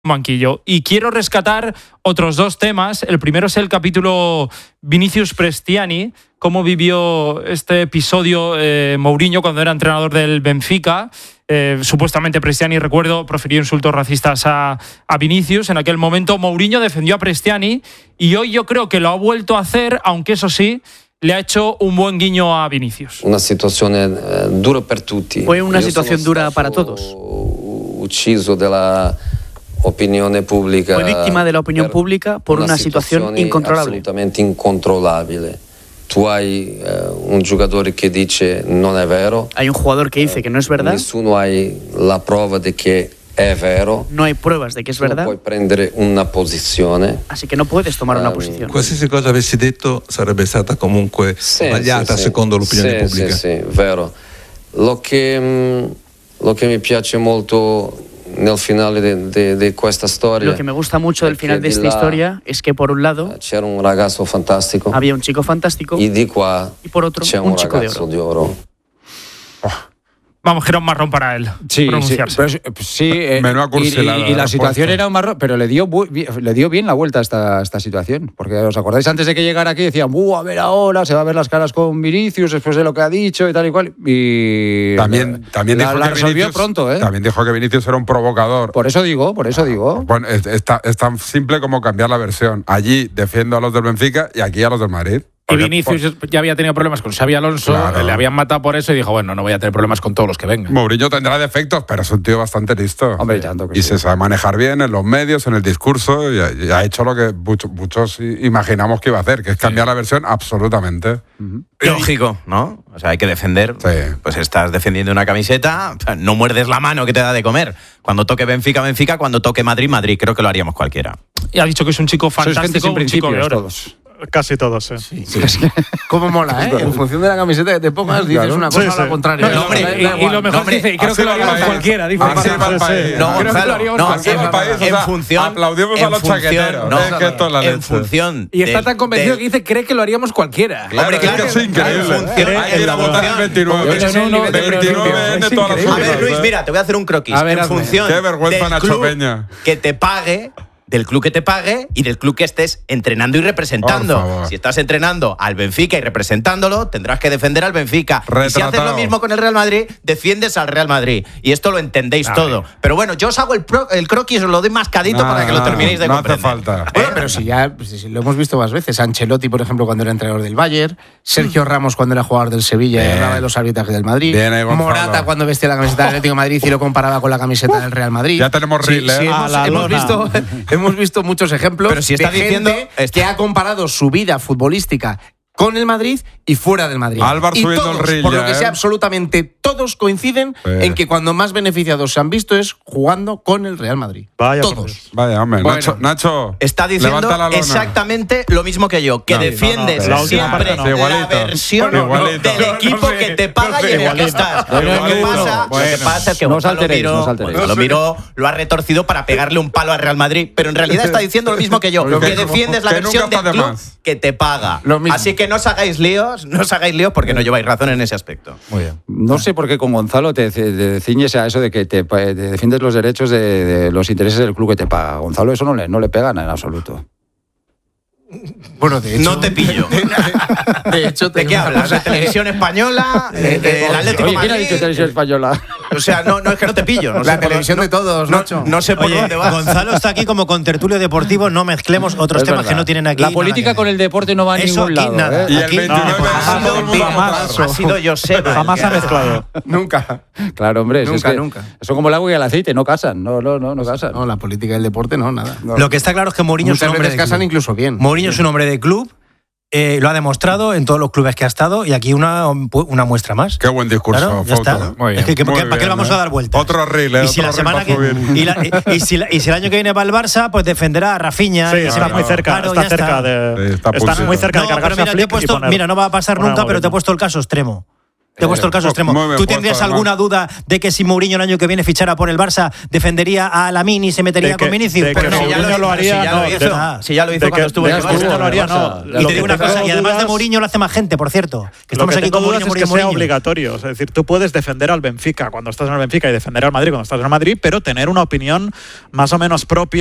banquillo. Y quiero rescatar otros dos temas. El primero es el capítulo Vinicius Prestiani, cómo vivió este episodio Mourinho cuando era entrenador del Benfica. Supuestamente Prestiani, recuerdo, profirió insultos racistas a Vinicius. En aquel momento Mourinho defendió a Prestiani y hoy yo creo que lo ha vuelto a hacer, aunque eso sí, le ha hecho un buen guiño a Vinicius. Una situación dura per tutti. Fue una situación dura para todos. Ucciso de la opinión pública. Fue víctima de la opinión pública por una situación incontrolable. Absolutamente incontrolable. Tú hay un jugador que dice no es vero. Hay un jugador que dice que no es verdad. Nessuno hay la prueba de que è vero. No hay pruebas de que es verdad. Non puoi prendere una posizione. Así que no puedes tomar una posición. Qualsiasi cosa avessi detto sarebbe stata comunque sbagliata secondo l'opinione pubblica. Sì, vero. Lo che mi piace molto nel finale de questa storia. Lo que me gusta mucho del final de esta historia es que por un lado c'era un ragazzo fantastico. Había un chico fantástico. Y di qua y por otro c'è un chico de oro. Vamos, que era un marrón para él pronunciarse. Sí, Menuda cursilada, y la situación puesta. era un marrón, pero le dio bien la vuelta a esta situación. Porque os acordáis, antes de que llegara aquí decían, a ver ahora, se va a ver las caras con Vinicius después de lo que ha dicho y tal y cual. Y también dijo la que resolvió Vinicius, pronto, ¿eh? También dijo que Vinicius era un provocador. Por eso digo. Bueno, es tan simple como cambiar la versión. Allí defiendo a los del Benfica y aquí a los del Madrid. Y Vinicius ya había tenido problemas con Xabi Alonso, Claro. le habían matado por eso y dijo, bueno, no voy a tener problemas con todos los que vengan. Mourinho tendrá defectos, pero es un tío bastante listo. Hombre, tanto que y sí. se sabe manejar bien en los medios, en el discurso, y ha hecho lo que muchos imaginamos que iba a hacer, que es cambiar la versión absolutamente. Lógico, ¿no? O sea, hay que defender. Sí. Pues estás defendiendo una camiseta, no muerdes la mano que te da de comer. Cuando toque Benfica, Benfica, cuando toque Madrid, Madrid. Creo que lo haríamos cualquiera. Y ha dicho que es un chico Sois gente fantástico, sin un chico de principios oro. todos. Casi todos, Cómo mola, ¿eh? En función de la camiseta que te pongas, dices una cosa o la contraria. No, y lo mejor dice, creo que lo haríamos cualquiera. Dice, Así va el país. No, Gonzalo, Así va el país. O sea, aplaudimos a los chaqueteros. No, es que esto es la leche. en función. Y está tan convencido que dice, cree que lo haríamos cualquiera. Hombre, claro, es que es increíble. Hay que ir a votar el 29. Yo no sé el nivel de 29 de todas las A ver, Luis, mira, te voy a hacer un croquis. A ver, en hazme. función Qué vergüenza, del Nacho club Peña. que te pague, del club que te pague y del club que estés entrenando y representando. Por favor. Si estás entrenando al Benfica y representándolo, tendrás que defender al Benfica. Y si haces lo mismo con el Real Madrid, defiendes al Real Madrid. Y esto lo entendéis todo. Pero bueno, yo os hago el croquis, os lo doy mascadito para que lo terminéis de comprender. No hace falta. Bueno, pero si lo hemos visto más veces. Ancelotti, por ejemplo, cuando era entrenador del Bayern. Sergio Ramos, cuando era jugador del Sevilla y hablaba de los arbitrajes del Madrid. Bien ahí, Gonzalo. Morata, cuando vestía la camiseta del Atlético de Madrid y lo comparaba con la camiseta del Real Madrid. Ya tenemos reel, ¿eh? Sí, A la lona. hemos visto muchos ejemplos. Pero si está de diciendo- gente que ha comparado su vida futbolística con el Madrid y fuera del Madrid. Álvaro y subiendo todos, el reel por lo ya, que ¿eh? sea, absolutamente todos coinciden en que cuando más beneficiados se han visto es jugando con el Real Madrid. Vaya por todos. Dios. Vaya, hombre. Bueno. Nacho, Está diciendo levanta la lona. exactamente lo mismo que yo, que No, defiendes la última siempre parte no. Sí, igualito. la versión Igualito. del equipo que te paga y en el que estás. Lo que pasa es que No os Gonzalo alteréis, Miró, no os alteréis. Gonzalo Miró lo ha retorcido para pegarle un palo al Real Madrid, pero en realidad está diciendo lo mismo que yo, que defiendes la que versión nunca del está de club más. que te paga. Lo mismo. Así que no os hagáis líos porque no lleváis razón en ese aspecto. Muy bien. No sé por qué con Gonzalo te ciñes a eso de que te defiendes los derechos de los intereses del club que te paga. Gonzalo eso no le pegan en absoluto. Bueno, de hecho, No te pillo. de hecho, ¿De qué hablas? ¿De televisión española? ¿Del Atlético Oye, de ¿quién ha Madrid? dicho televisión española? O sea, no es que no te pillo. No sé La por televisión dónde- de todos, Nacho. No sé por Oye, dónde vas. Gonzalo está aquí como contertulio deportivo, no mezclemos otros Es temas verdad. que no tienen aquí. La nada política que con ver. el deporte no va a Eso ningún aquí lado. nada. Y el Aquí 29 Ha sido Joseba. Jamás ha mezclado. Nunca. Claro, hombre. Nunca, es que nunca. Son como el agua y el aceite, no casan. No casan. No, la política del deporte no, nada. Lo que está claro es que Mourinho es un Muchas hombre veces de casan club. incluso bien. Mourinho es un hombre de club, lo ha demostrado en todos los clubes que ha estado y aquí una muestra más. Qué buen discurso, Claro, ya Fausto. está. Muy bien. Es que, Muy ¿para qué bien, le vamos ¿eh? a dar vueltas? Otro reel, y si la semana que y si el año que viene va el Barça, pues defenderá a Rafinha. Sí, y está muy cerca, Claro, está ya cerca está. de. Sí, está Están pulsito. muy cerca de No, pero cargarse mira, a te he Flick y puesto, poner- mira, no va a pasar poner nunca, pero te he algoritmo. puesto el caso extremo. Te he puesto el caso extremo. ¿Tú tendrías alguna duda de que si Mourinho el año que viene fichara por el Barça, defendería a Lamine y se metería con Vinicius? Pero no, Mourinho lo haría. Si ya lo hizo cuando estuvo en el Barça. Lo haría, no. Y te digo una cosa, y además de Mourinho lo hace más gente, por cierto. Que estamos aquí con Mourinho, es que sea obligatorio. Es decir, tú puedes defender al Benfica cuando estás en el Benfica y defender al Madrid cuando estás en el Madrid, pero tener una opinión más o menos propia